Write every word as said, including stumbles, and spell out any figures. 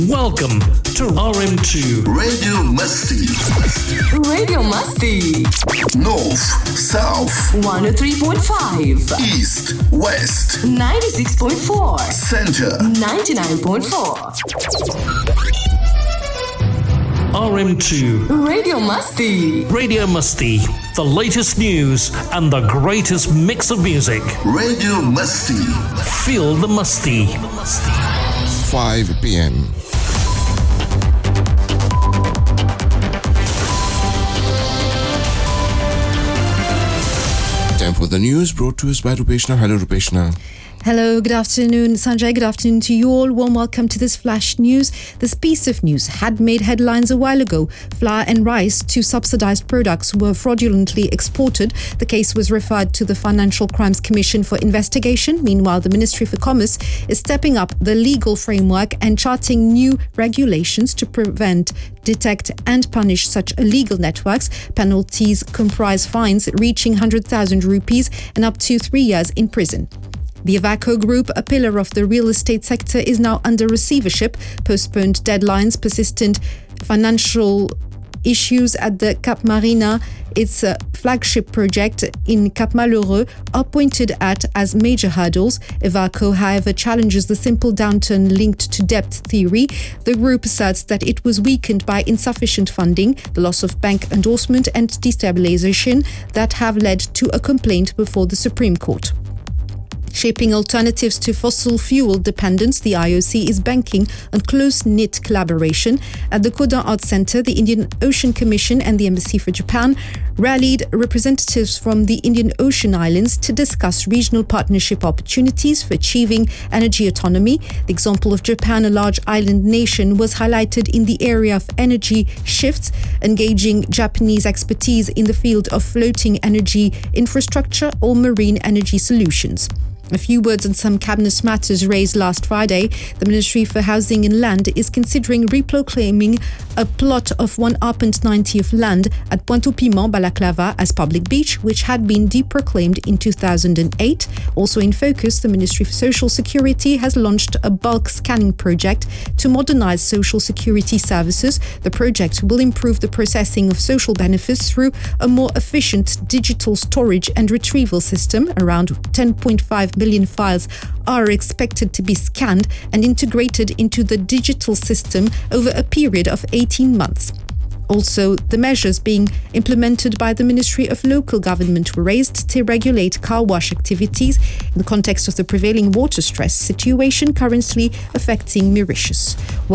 Welcome to R M two Radio Masti. Radio Masti. North, South. one oh three point five. East, West. ninety-six point four. Center. ninety-nine point four. R M two Radio Masti. Radio Musty, the latest news and the greatest mix of music. Radio Masti. Feel the musty. five p.m. Time for the news brought to us by Rupeshna. Hello, Rupeshna. Hello, good afternoon, Sanjay. Good afternoon to you all. Warm welcome to this flash news. This piece of news had made headlines a while ago. Flour and rice, two subsidized products, were fraudulently exported. The case was referred to the Financial Crimes Commission for investigation. Meanwhile, the Ministry for Commerce is stepping up the legal framework and charting new regulations to prevent, detect and punish such illegal networks. Penalties comprise fines reaching one hundred thousand rupees and up to three years in prison. The Avaco Group, a pillar of the real estate sector, is now under receivership. Postponed deadlines, persistent financial issues at the Cap Marina, its uh, flagship project in Cap Malheureux, are pointed at as major hurdles. Avaco, however, challenges the simple downturn linked to debt theory. The group asserts that it was weakened by insufficient funding, the loss of bank endorsement and destabilization that have led to a complaint before the Supreme Court. Shaping alternatives to fossil fuel dependence, the I O C is banking on close-knit collaboration. At the Codin Art Center, the Indian Ocean Commission and the Embassy for Japan rallied representatives from the Indian Ocean Islands to discuss regional partnership opportunities for achieving energy autonomy. The example of Japan, a large island nation, was highlighted in the area of energy shifts, engaging Japanese expertise in the field of floating energy infrastructure or marine energy solutions. A few words on some cabinet matters raised last Friday. The Ministry for Housing and Land is considering reproclaiming a plot of one arpent ninety of land at Pointe-au-Piment, Balaclava, as public beach, which had been deproclaimed in two thousand eight. Also in focus, the Ministry for Social Security has launched a bulk scanning project to modernize social security services. The project will improve the processing of social benefits through a more efficient digital storage and retrieval system. Around ten point five million files are expected to be scanned and integrated into the digital system over a period of eighteen months. Also, the measures being implemented by the Ministry of Local Government were raised to regulate car wash activities in the context of the prevailing water stress situation currently affecting Mauritius.